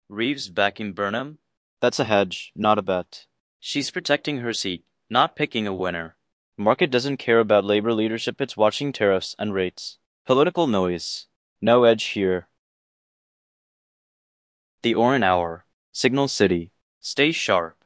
Reeves backing Burnham? That's a hedge, not a bet. She's protecting her seat, not picking a winner. Market doesn't care about labor leadership, it's watching tariffs and rates. Political noise. No edge here. The Orin Hour. Signal City. Stay sharp.